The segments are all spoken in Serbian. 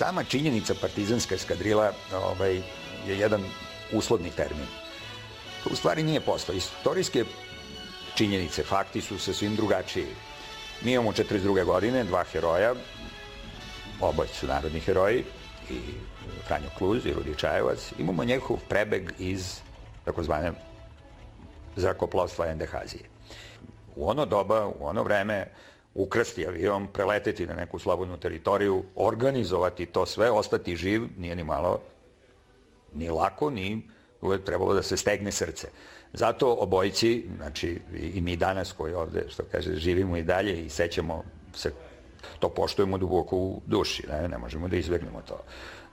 sama činjenica partizanska eskadrila je jedan uslovni termin. To u stvari nije postao. Istorijske činjenice, fakti su sasvim drugačiji. Mi imamo 42. godine, dva heroja, oboje su narodni heroji, i Franjo Kluz i Rudi Čajevac. Imamo njegov prebeg iz takozvane zrakoplovstva NDH-azije. U ono doba, u ono vreme, ukrasti avion, preleteti na neku slobodnu teritoriju, organizovati to sve, ostati živ, nije ni malo, ni lako, ni uvek trebalo da se stegne srce. Zato obojici, znači i mi danas koji ovde, što kaže, živimo i dalje i sećamo se, to poštujemo duboko u duši, ne možemo da izbegnemo to.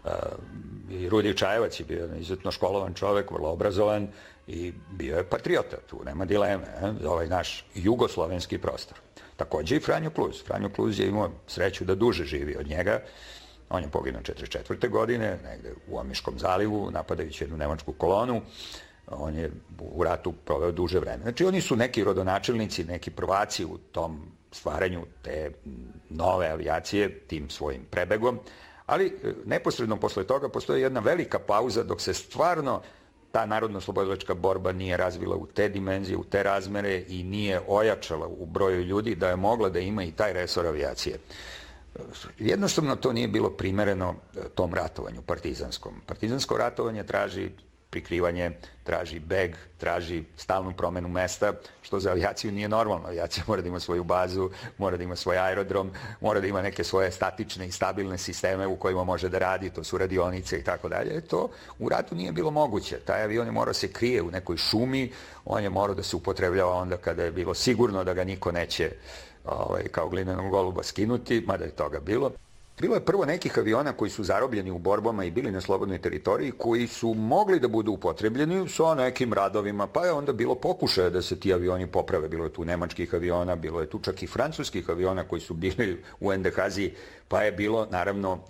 I Rudi Čajevac je bio izuzetno školovan čovek, vrlo obrazovan i bio je patriota, tu nema dileme, za ovaj naš jugoslovenski prostor. Takođe i Franjo Kluz. Franjo Kluz je imao sreću da duže živi od njega. On je poginuo 1944. godine, negde u Omiškom zalivu, napadajući jednu nemačku kolonu. On je u ratu proveo duže vreme. Znači, oni su neki rodonačelnici, neki prvaci u tom stvaranju te nove avijacije, tim svojim prebegom. Ali neposredno posle toga postoji jedna velika pauza dok se stvarno ta narodno-slobodilačka borba nije razvila u te dimenzije, u te razmere i nije ojačala u broju ljudi da je mogla da ima i taj resor avijacije. Jednostavno to nije bilo primereno tom ratovanju partizanskom. Partizansko ratovanje traži prikrivanje, traži beg, traži stalnu promenu mesta, što za avijaciju nije normalno. Avijacija mora da ima svoju bazu, mora da ima svoj aerodrom, mora da ima neke svoje statične i stabilne sisteme u kojima može da radi, to su radionice i tako dalje. To u ratu nije bilo moguće. Taj avion je morao se krije u nekoj šumi, on je morao da se upotrebljava onda kada je bilo sigurno da ga niko neće kao glinenog goluba skinuti, mada je toga bilo. Bilo je prvo nekih aviona koji su zarobljeni u borbama i bili na slobodnoj teritoriji, koji su mogli da budu upotrebljeni sa nekim radovima, pa je onda bilo pokušaja da se ti avioni poprave. Bilo je tu nemačkih aviona, bilo je tu čak i francuskih aviona koji su bili u NDH-aziji, pa je bilo, naravno,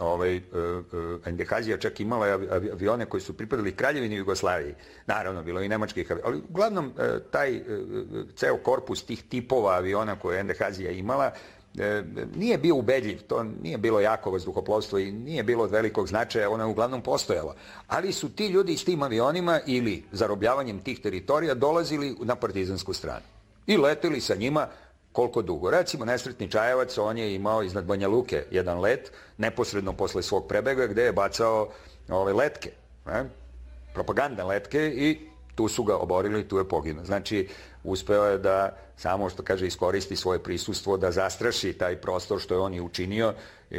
NDH-azija čak imala avione koji su pripadali Kraljevini Jugoslaviji. Naravno, bilo je i nemačkih aviona, ali uglavnom taj ceo korpus tih tipova aviona koje je NDH-azija imala nije bio ubedljiv, to nije bilo jako vazduhoplovstvo i nije bilo od velikog značaja, ono je uglavnom postojalo. Ali su ti ljudi s tim avionima ili zarobljavanjem tih teritorija dolazili na partizansku stranu i leteli sa njima koliko dugo. Recimo, nesretni Čajevac, on je imao iznad Banja Luke jedan let, neposredno posle svog prebega, gde je bacao letke, propagandne letke i tu su ga oborili, tu je poginuo. Znači, uspeo je da samo, što kaže, iskoristi svoje prisustvo, da zastraši taj prostor što je on i učinio.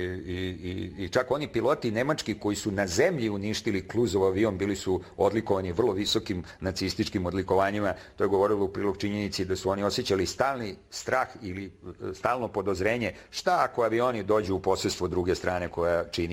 I čak oni piloti nemački koji su na zemlji uništili Kluzov avion, bili su odlikovani vrlo visokim nacističkim odlikovanjima. To je govorilo u prilog činjenici da su oni osjećali stalni strah ili stalno podozrenje šta ako avioni dođu u posredstvo druge strane koja čini